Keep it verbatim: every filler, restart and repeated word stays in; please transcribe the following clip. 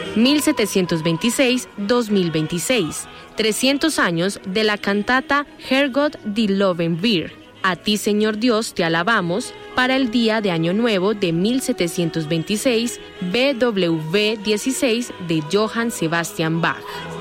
mil setecientos veintiséis a dos mil veintiséis, trescientos años de la cantata Herrgott die loben wir, A ti, Señor Dios, te alabamos, para el día de Año Nuevo de mil setecientos veintiséis, B W V dieciséis de Johann Sebastian Bach.